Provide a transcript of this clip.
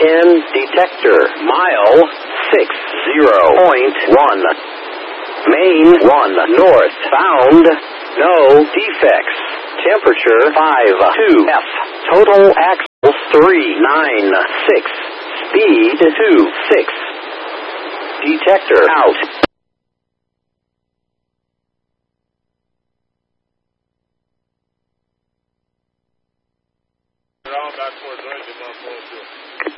10 detector. Mile 60.1. Main 1 north. Found no defects. Temperature 52 F. Total axle 396. Speed 26. Detector out. Around back towards right, get down close to it.